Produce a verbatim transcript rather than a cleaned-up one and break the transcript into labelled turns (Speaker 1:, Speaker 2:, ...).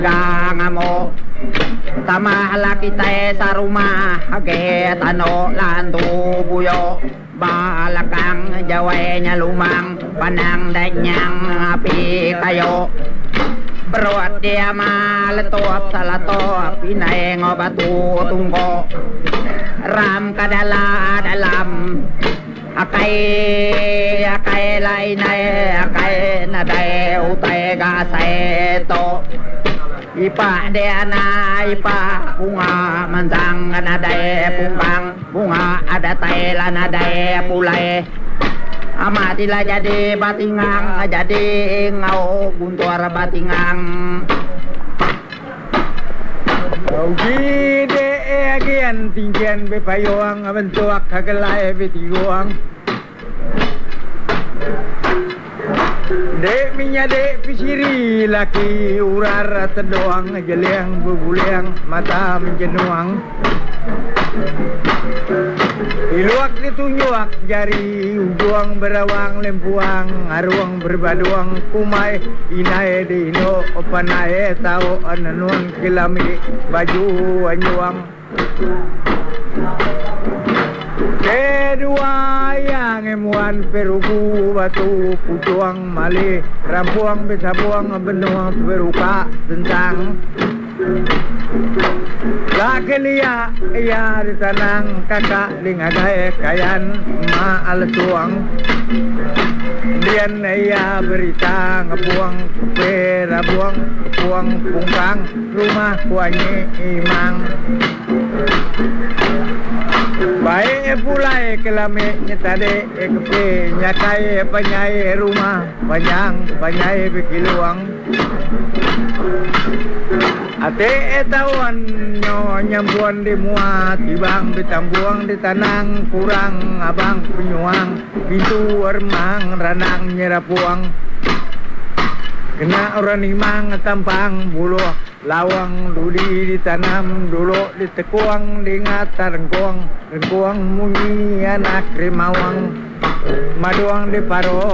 Speaker 1: Gang mo tamahala kita sa rumah haget ano landu buyo balakang jaway nya lumang panang danyang api kayo berwat dia maletop salatop pinay ngo batu tunggo ram kadala dalam akay akay lainay akay naday utay gaseto ipa dia na ipa bunga mansang nadae pungkang bunga ada taela nadae pulai amatila jadi batingang jadi ngau guntur batingang
Speaker 2: Ogi de agian tinggian be payuang bentuak kagelai be tiuang Dek minyak dek pisiri laki urar terdoang jeliang berbuliang mata menjenuang iluak ditunjuk jari ujuang berawang lempuang aruang berbaduang kumai inai dino opanai tau ananun kilami baju anyuang kedua yang emuan peruku batu pucuang mali rampuang besabuang benuang beruka tentang lakelia iya di tanang kakak lingadai kayan ma alsuang dian iya berita ngebuang kepe rabuang buang pungkang rumah kuanyi imang baik pulai kelame nyetade kepe nyakai panyai rumah panjang panyai bekiluang ate etawan nyo nyambuan di mua tibang ditambuang di tanang kurang abang penyuang pintu ermang ranang nyerapuang kena orang imang tampang buluh lawang dudi ditanam dulu ditekuang di ngatar rengkuang rengkuang munyi anak rimawang maduang di paro